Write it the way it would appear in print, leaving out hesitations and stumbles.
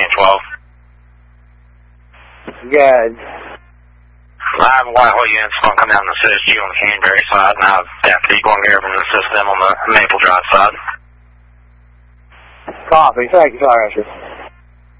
and 12. Good. I have a Whitehall unit's going to come out and assist you on the Canterbury side, and I have Deputy going over and assist them on the Maple Drive side. Copy. Thank you, Sergeant.